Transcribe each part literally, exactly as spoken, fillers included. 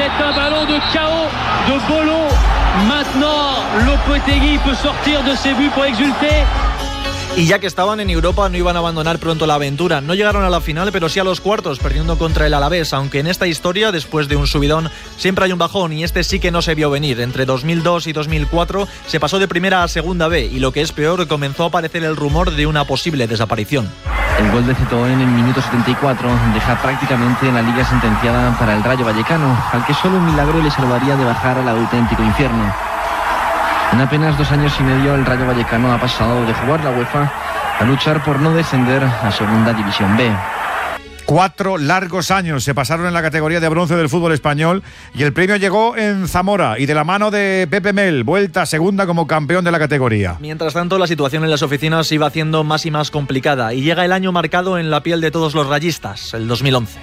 est un ballon de K O de Bolo. Maintenant, Lopetegui peut sortir de ses buts pour exulter. Y ya que estaban en Europa no iban a abandonar pronto la aventura. No llegaron a la final, pero sí a los cuartos, perdiendo contra el Alavés, aunque en esta historia, después de un subidón, siempre hay un bajón, y este sí que no se vio venir. Entre dos mil dos y dos mil cuatro se pasó de primera a segunda B, y lo que es peor, comenzó a aparecer el rumor de una posible desaparición. El gol de Cetoen en el minuto setenta y cuatro deja prácticamente la liga sentenciada para el Rayo Vallecano, al que solo un milagro le salvaría de bajar al auténtico infierno. En apenas dos años y medio el Rayo Vallecano ha pasado de jugar la UEFA a luchar por no descender a Segunda División B. Cuatro largos años se pasaron en la categoría de bronce del fútbol español y el premio llegó en Zamora y de la mano de Pepe Mel, vuelta a segunda como campeón de la categoría. Mientras tanto, la situación en las oficinas se iba haciendo más y más complicada y llega el año marcado en la piel de todos los rayistas, el dos mil once.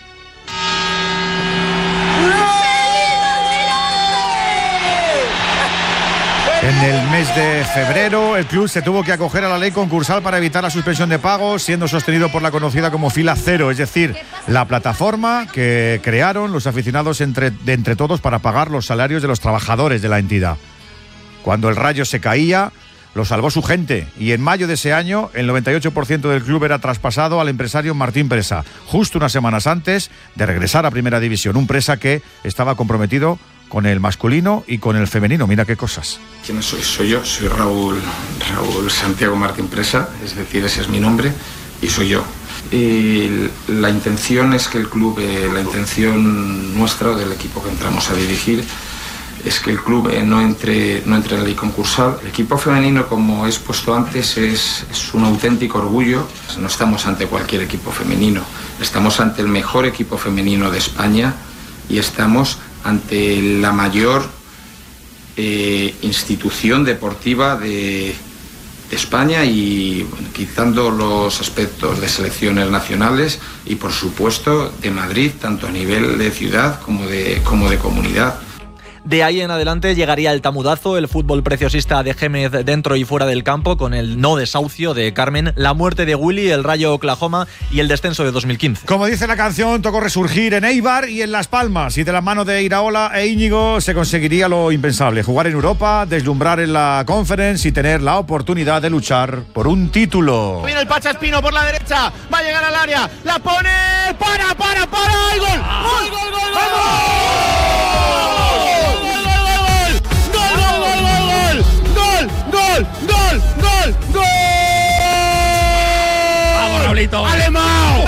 En el mes de febrero, el club se tuvo que acoger a la ley concursal para evitar la suspensión de pagos, siendo sostenido por la conocida como Fila Cero, es decir, la plataforma que crearon los aficionados entre, de entre todos para pagar los salarios de los trabajadores de la entidad. Cuando el Rayo se caía, lo salvó su gente, y en mayo de ese año, el noventa y ocho por ciento del club era traspasado al empresario Martín Presa, justo unas semanas antes de regresar a Primera División, un Presa que estaba comprometido con el masculino y con el femenino. Mira qué cosas. ¿Quién soy? Soy yo, soy Raúl, Raúl Santiago Martín Presa, es decir, ese es mi nombre y soy yo. Y la intención es que el club, eh, la intención nuestra, del equipo que entramos a dirigir, es que el club eh, no, entre, no entre en la ley concursal. El equipo femenino, como he expuesto antes, es, es un auténtico orgullo. No estamos ante cualquier equipo femenino, estamos ante el mejor equipo femenino de España y estamos ante la mayor eh, institución deportiva de, de España y bueno, quitando los aspectos de selecciones nacionales y por supuesto de Madrid, tanto a nivel de ciudad como de, como de comunidad. De ahí en adelante llegaría el tamudazo, el fútbol preciosista de Gémez dentro y fuera del campo, con el no desahucio de Carmen, la muerte de Willy, el Rayo Oklahoma y el descenso de dos mil quince. Como dice la canción, tocó resurgir en Eibar y en Las Palmas, y de la mano de Iraola e Íñigo se conseguiría lo impensable: jugar en Europa, deslumbrar en la Conference y tener la oportunidad de luchar por un título. Viene el Pacha Espino por la derecha, va a llegar al área, la pone, para, para, para, y gol, gol, gol, gol, gol, gol. ¡Gol! ¡Gol! ¡Gol! ¡Gol! ¡Vamos, Raulito! ¡Alemão!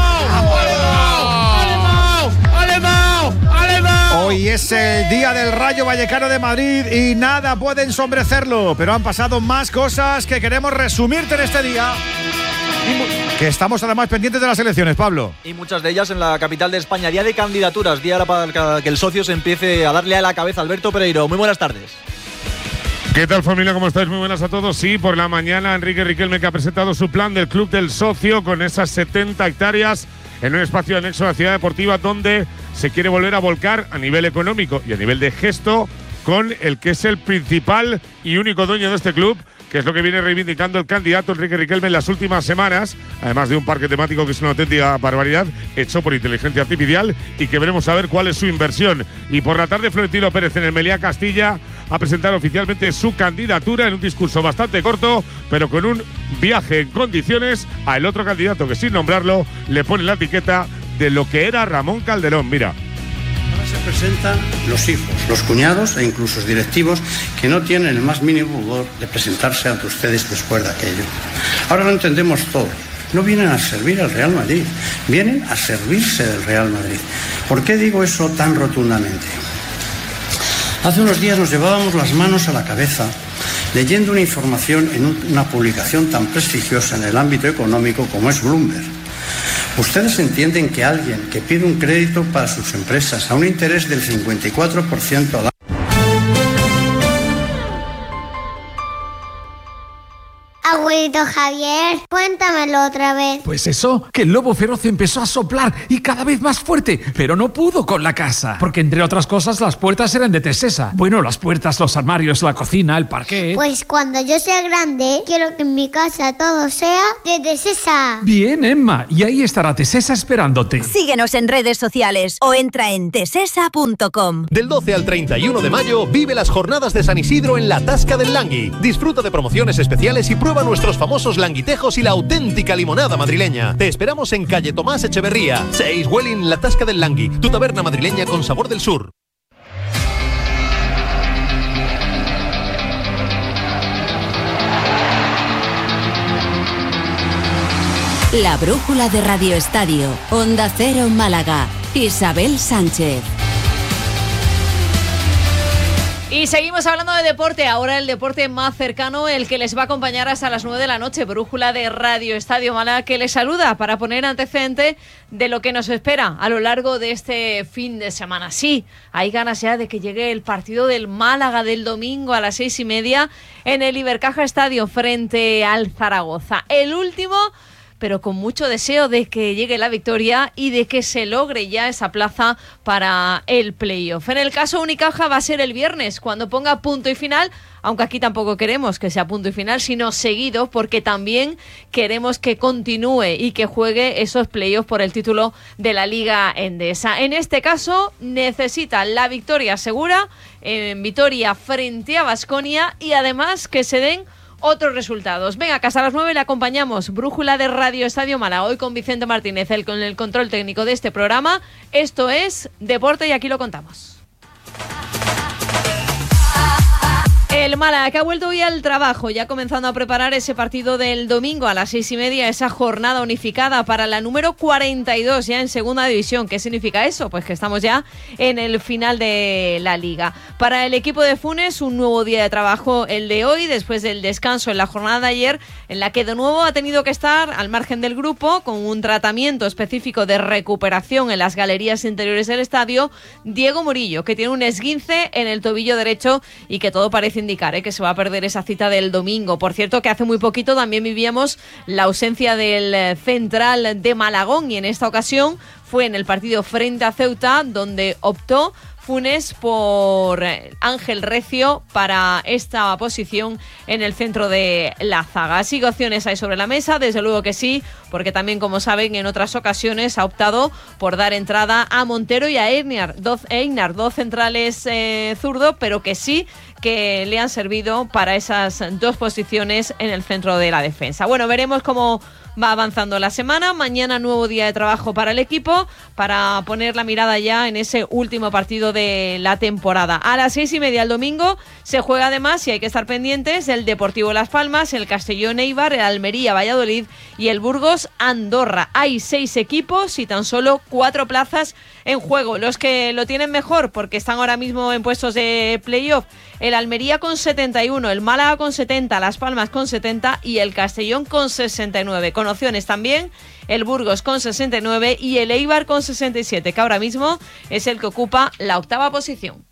¡Alemão! ¡Alemão! ¡Alemão! Hoy es el día del Rayo Vallecano de Madrid y nada puede ensombrecerlo, pero han pasado más cosas que queremos resumirte en este día. Que estamos además pendientes de las elecciones, Pablo. Y muchas de ellas en la capital de España. Día de candidaturas, día para que el socio se empiece a darle a la cabeza. Alberto Pereiro, muy buenas tardes. ¿Qué tal, familia? ¿Cómo estáis? Muy buenas a todos. Sí, por la mañana Enrique Riquelme, que ha presentado su plan del Club del Socio con esas setenta hectáreas en un espacio anexo a la ciudad deportiva donde se quiere volver a volcar a nivel económico y a nivel de gesto con el que es el principal y único dueño de este club, que es lo que viene reivindicando el candidato Enrique Riquelme en las últimas semanas, además de un parque temático que es una auténtica barbaridad, hecho por inteligencia artificial, y que veremos a ver cuál es su inversión. Y por la tarde, Florentino Pérez en el Meliá Castilla a presentar oficialmente su candidatura en un discurso bastante corto, pero con un viaje en condiciones al otro candidato que, sin nombrarlo, le pone la etiqueta de lo que era Ramón Calderón. Mira. Ahora se presentan los hijos, los cuñados e incluso los directivos que no tienen el más mínimo pudor de presentarse ante ustedes después de aquello. Ahora lo entendemos todo. No vienen a servir al Real Madrid, vienen a servirse del Real Madrid. ¿Por qué digo eso tan rotundamente? Hace unos días nos llevábamos las manos a la cabeza leyendo una información en una publicación tan prestigiosa en el ámbito económico como es Bloomberg. ¿Ustedes entienden que alguien que pide un crédito para sus empresas a un interés del cincuenta y cuatro por ciento al año... abuelito Javier? Cuéntamelo otra vez. Pues eso, que el lobo feroz empezó a soplar y cada vez más fuerte, pero no pudo con la casa, porque entre otras cosas las puertas eran de Tesesa. Bueno, las puertas, los armarios, la cocina, el parquet. Pues cuando yo sea grande, quiero que en mi casa todo sea de Tesesa. Bien, Emma, y ahí estará Tesesa esperándote. Síguenos en redes sociales o entra en tesesa punto com. Del doce al treinta y uno de mayo vive las jornadas de San Isidro en la Tasca del Langui. Disfruta de promociones especiales y prueba nuestros famosos languitejos y la auténtica limonada madrileña. Te esperamos en calle Tomás Echeverría, seis Welling, la Tasca del Langui, tu taberna madrileña con sabor del sur. La brújula de Radio Estadio, Onda Cero Málaga, Isabel Sánchez. Y seguimos hablando de deporte, ahora el deporte más cercano, el que les va a acompañar hasta las nueve de la noche, brújula de Radio Estadio Málaga, que les saluda para poner antecedente de lo que nos espera a lo largo de este fin de semana. Sí, hay ganas ya de que llegue el partido del Málaga del domingo a las seis y media en el Ibercaja Estadio frente al Zaragoza. El último, pero con mucho deseo de que llegue la victoria y de que se logre ya esa plaza para el playoff. En el caso Unicaja va a ser el viernes, cuando ponga punto y final, aunque aquí tampoco queremos que sea punto y final, sino seguido, porque también queremos que continúe y que juegue esos playoffs por el título de la Liga Endesa. En este caso necesita la victoria segura en Vitoria frente a Baskonia y además que se den otros resultados. Venga, que hasta las nueve le acompañamos. Brújula de Radio Estadio Málaga, hoy con Vicente Martínez, el con el control técnico de este programa. Esto es Deporte y aquí lo contamos. El Málaga, que ha vuelto hoy al trabajo, ya comenzando a preparar ese partido del domingo a las seis y media, esa jornada unificada para la número cuarenta y dos ya en segunda división. ¿Qué significa eso? Pues que estamos ya en el final de la liga. Para el equipo de Funes, un nuevo día de trabajo el de hoy, después del descanso en la jornada de ayer, en la que de nuevo ha tenido que estar al margen del grupo, con un tratamiento específico de recuperación en las galerías interiores del estadio, Diego Murillo, que tiene un esguince en el tobillo derecho y que todo parece indicar ¿eh? que se va a perder esa cita del domingo. Por cierto, que hace muy poquito también vivíamos la ausencia del central de Malagón y en esta ocasión fue en el partido frente a Ceuta donde optó Funes por Ángel Recio para esta posición en el centro de la zaga. Así que opciones hay sobre la mesa, desde luego que sí, porque también, como saben, en otras ocasiones ha optado por dar entrada a Montero y a Einar, dos, Einar, dos centrales eh, zurdo, pero que sí que le han servido para esas dos posiciones en el centro de la defensa. Bueno, veremos cómo va avanzando la semana. Mañana nuevo día de trabajo para el equipo, para poner la mirada ya en ese último partido de la temporada. A las seis y media el domingo se juega además, y hay que estar pendientes, el Deportivo Las Palmas, el Castellón Eibar, el Almería Valladolid y el Burgos Andorra. Hay seis equipos y tan solo cuatro plazas en juego. Los que lo tienen mejor, porque están ahora mismo en puestos de playoff, el Almería con setenta y uno, el Málaga con setenta, Las Palmas con setenta y el Castellón con sesenta y nueve. Con opciones también el Burgos con sesenta y nueve y el Eibar con sesenta y siete, que ahora mismo es el que ocupa la octava posición.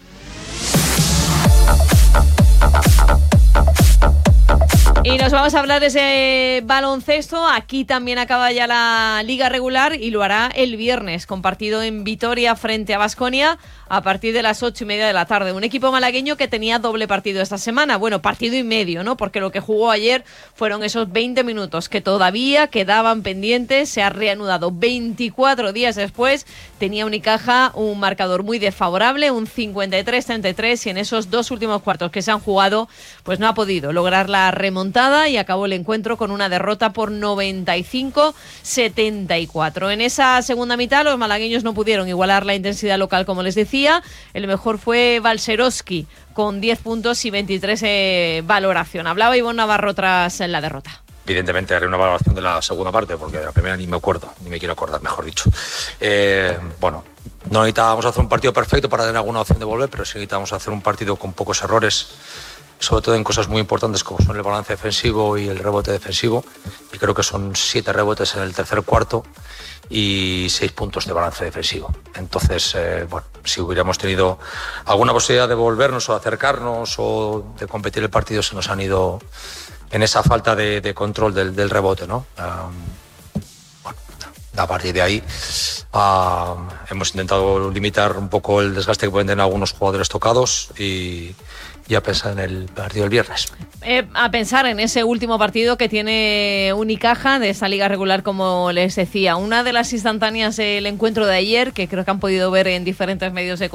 Y nos vamos a hablar de ese baloncesto. Aquí también acaba ya la liga regular y lo hará el viernes, con partido en Vitoria frente a Baskonia a partir de las ocho y media de la tarde. Un equipo malagueño que tenía doble partido esta semana. Bueno, partido y medio, ¿no? Porque lo que jugó ayer fueron esos veinte minutos que todavía quedaban pendientes. Se ha reanudado veinticuatro días después. Tenía Unicaja un marcador muy desfavorable, un cincuenta y tres treinta y tres, y en esos dos últimos cuartos que se han jugado, pues no ha podido lograr la remontada y acabó el encuentro con una derrota por noventa y cinco setenta y cuatro. En esa segunda mitad los malagueños no pudieron igualar la intensidad local, como les decía. El mejor fue Balcerowski con diez puntos y veintitrés eh, valoración. Hablaba Ivonne Navarro tras la derrota. Evidentemente haré una valoración de la segunda parte, porque de la primera ni me acuerdo, ni me quiero acordar, mejor dicho. Eh, bueno, no necesitábamos hacer un partido perfecto para tener alguna opción de volver, pero sí necesitábamos hacer un partido con pocos errores, sobre todo en cosas muy importantes como son el balance defensivo y el rebote defensivo, y creo que son siete rebotes en el tercer cuarto y seis puntos de balance defensivo. Entonces, eh, bueno, si hubiéramos tenido alguna posibilidad de volvernos o acercarnos o de competir el partido, se nos han ido en esa falta de, de control del, del rebote, ¿no? Um, bueno, a partir de ahí uh, hemos intentado limitar un poco el desgaste que pueden tener algunos jugadores tocados y, y a pensar en el partido del viernes. Eh, a pensar en ese último partido que tiene Unicaja de esa liga regular, como les decía. Una de las instantáneas del encuentro de ayer, que creo que han podido ver en diferentes medios de comunicación,